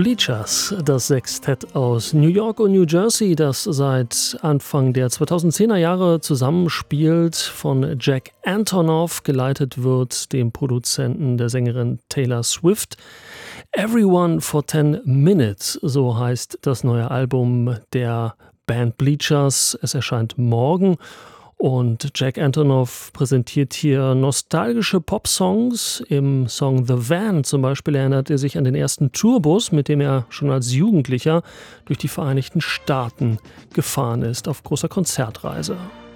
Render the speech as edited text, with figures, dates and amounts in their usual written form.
Bleachers, das Sextett aus New York und New Jersey, das seit Anfang der 2010er Jahre zusammenspielt, von Jack Antonoff geleitet wird, dem Produzenten der Sängerin Taylor Swift. Everyone for 10 Minutes, so heißt das neue Album der Band Bleachers. Es erscheint morgen. Und Jack Antonoff präsentiert hier nostalgische Popsongs. Im Song The Van zum Beispiel erinnert er sich an den ersten Tourbus, mit dem er schon als Jugendlicher durch die Vereinigten Staaten gefahren ist, auf großer Konzertreise.